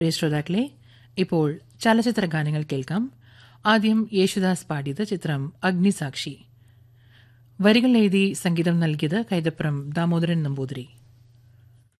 പ്രിയ ശ്രോതാക്കളെ, ഇപ്പോൾ ചലച്ചിത്ര ഗാനങ്ങൾ കേൾക്കാം. ആദ്യം യേശുദാസ് പാടിയത് ചിത്രം അഗ്നിസാക്ഷി. വരികൾ എഴുതി സംഗീതം നൽകിയത് കൈതപ്രം ദാമോദരൻ നമ്പൂതിരി.